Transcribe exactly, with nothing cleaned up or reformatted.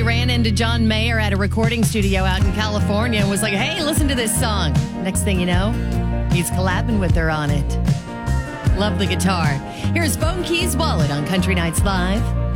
ran into John Mayer at a recording studio out in California and was like, hey, listen to this song. Next thing you know, he's collabing with her on it. Love the guitar. Here's Phone Keys Wallet on Country Nights Live.